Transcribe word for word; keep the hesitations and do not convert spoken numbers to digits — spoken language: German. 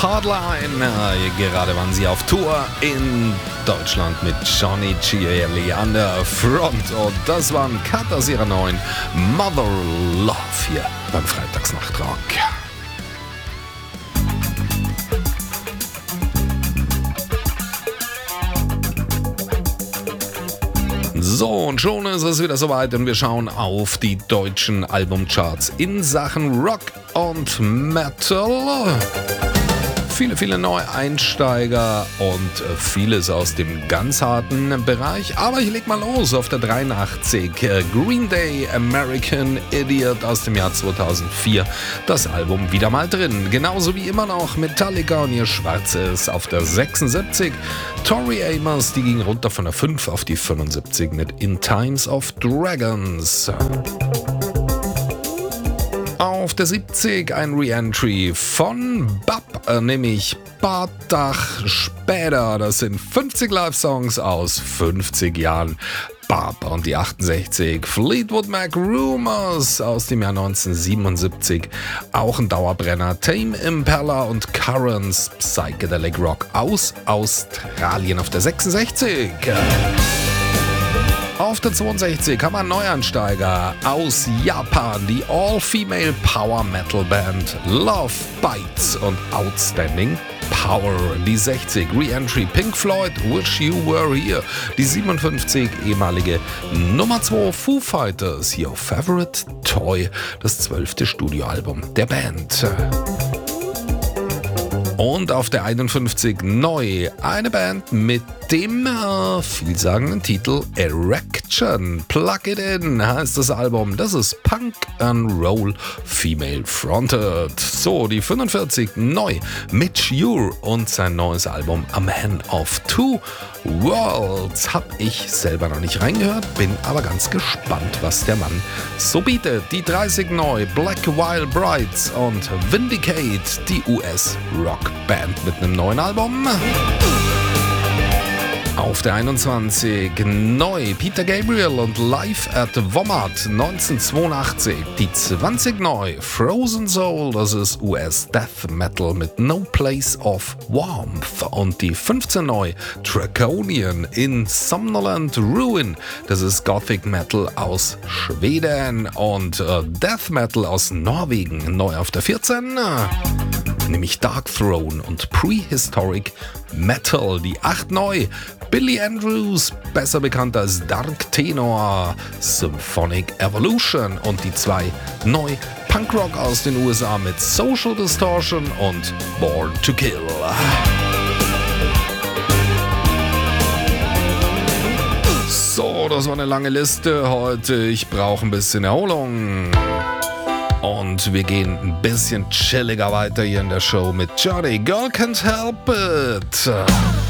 Hardline. Gerade waren sie auf Tour in Deutschland mit Johnny Cieli an der Front. Und das war ein Cut aus ihrer neuen Mother Love hier beim Freitagsnachtrock. So, und schon ist es wieder soweit und wir schauen auf die deutschen Albumcharts in Sachen Rock und Metal. Viele, viele Neueinsteiger und vieles aus dem ganz harten Bereich. Aber ich leg mal los auf der dreiundachtzig. Green Day, American Idiot aus dem Jahr zweitausendvier. Das Album wieder mal drin. Genauso wie immer noch Metallica und ihr Schwarzes auf der sechsundsiebzig. Tori Amos, die ging runter von der fünf auf die fünfundsiebzig mit In Times of Dragons. Auf der siebzig ein Re-Entry von Bab, äh, nämlich paar Tage später. Das sind fünfzig Live-Songs aus fünfzig Jahren. Bab. Und die achtundsechzig Fleetwood Mac Rumors aus dem Jahr neunzehnhundertsiebenundsiebzig. Auch ein Dauerbrenner. Tame Impala und Currents Psychedelic Rock aus Australien auf der sechsundsechzig. Auf der zweiundsechzig haben wir einen Neuansteiger aus Japan, die All-Female Power Metal Band Love Bites und Outstanding Power. Die sechzig Re-Entry Pink Floyd, Wish You Were Here. Die siebenundfünfzig ehemalige Nummer zwei Foo Fighters, Your Favorite Toy, das zwölfte Studioalbum der Band. Und auf der einundfünfzig neu eine Band mit dem äh, vielsagenden Titel Erection. Plug It In heißt das Album. Das ist Punk and Roll Female Fronted. So, die fünfundvierzig neu. Mitch Ure und sein neues Album A Man of Two Worlds. Hab ich selber noch nicht reingehört, bin aber ganz gespannt, was der Mann so bietet. Die dreißig neu. Black Wild Brides und Vindicate, die U S-Rockband mit einem neuen Album. Auf der einundzwanzig neu Peter Gabriel und Live at Wommat neunzehnhundertzweiundachtzig. Die zwanzig neu Frozen Soul, das ist U S Death Metal mit No Place of Warmth. Und die fünfzehn neu Draconian in Somnolent Ruin, das ist Gothic Metal aus Schweden und äh, Death Metal aus Norwegen. Neu auf der vierzehn. Nämlich Dark Throne und Prehistoric Metal. Die acht neu. Billy Andrews, besser bekannt als Dark Tenor, Symphonic Evolution. Und die zwei neu. Punkrock aus den U S A mit Social Distortion und Born to Kill. So, das war eine lange Liste heute. Ich brauche ein bisschen Erholung. Und wir gehen ein bisschen chilliger weiter hier in der Show mit Johnny. Girl Can't Help It.